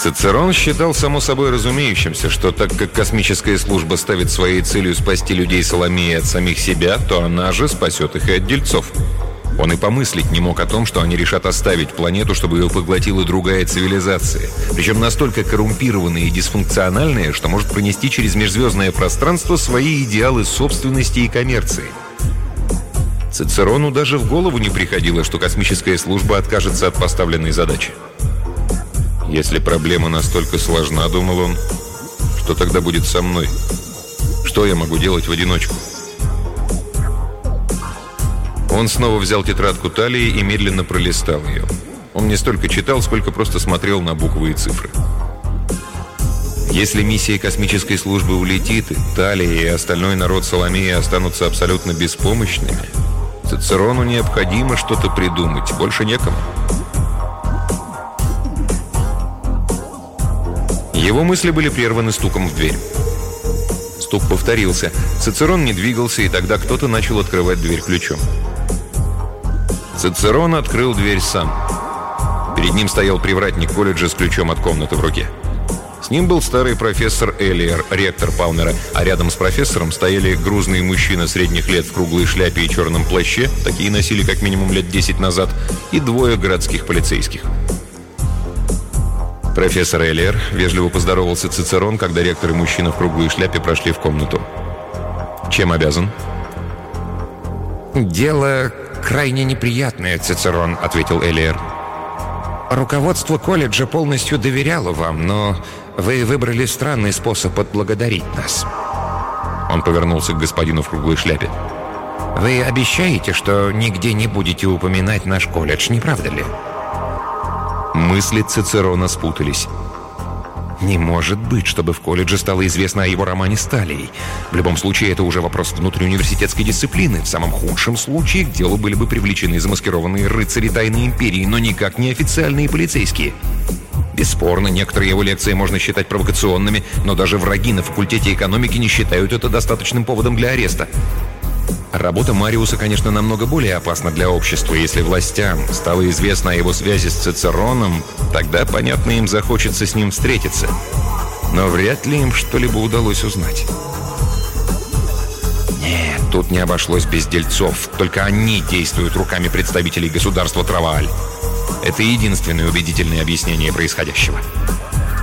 Цицерон считал само собой разумеющимся, что так как космическая служба ставит своей целью спасти людей Саломеи от самих себя, то она же спасет их и от дельцов. Он и помыслить не мог о том, что они решат оставить планету, чтобы ее поглотила другая цивилизация, причем настолько коррумпированная и дисфункциональная, что может пронести через межзвездное пространство свои идеалы собственности и коммерции. Цицерону даже в голову не приходило, что космическая служба откажется от поставленной задачи. «Если проблема настолько сложна, — думал он, — что тогда будет со мной? Что я могу делать в одиночку?» Он снова взял тетрадку Талии и медленно пролистал ее. Он не столько читал, сколько просто смотрел на буквы и цифры. Если миссия космической службы улетит, и Талия и остальной народ Саломеи останутся абсолютно беспомощными, Цицерону необходимо что-то придумать, больше некому. Его мысли были прерваны стуком в дверь. Стук повторился. Цицерон не двигался, и тогда кто-то начал открывать дверь ключом. Цицерон открыл дверь сам. Перед ним стоял привратник колледжа с ключом от комнаты в руке. С ним был старый профессор Элиер, ректор Палмера, а рядом с профессором стояли грузный мужчина средних лет в круглой шляпе и черном плаще, такие носили как минимум лет 10 назад, и двое городских полицейских. Профессор Элиер вежливо поздоровался Цицерон, когда ректор и мужчина в круглой шляпе прошли в комнату. «Чем обязан?» «Дело крайне неприятное, Цицерон», — ответил Элиер. «Руководство колледжа полностью доверяло вам, но вы выбрали странный способ отблагодарить нас». Он повернулся к господину в круглой шляпе. «Вы обещаете, что нигде не будете упоминать наш колледж, не правда ли?» Мысли Цицерона спутались. Не может быть, чтобы в колледже стало известно о его романе с Талией. В любом случае, это уже вопрос внутриуниверситетской дисциплины. В самом худшем случае к делу были бы привлечены замаскированные рыцари Тайной Империи, но никак не официальные полицейские. Бесспорно, некоторые его лекции можно считать провокационными, но даже враги на факультете экономики не считают это достаточным поводом для ареста. Работа Мариуса, конечно, намного более опасна для общества. Если властям стало известно о его связи с Цицероном, тогда, понятно, им захочется с ним встретиться. Но вряд ли им что-либо удалось узнать. Нет, тут не обошлось без дельцов. Только они действуют руками представителей государства Травааль. Это единственное убедительное объяснение происходящего.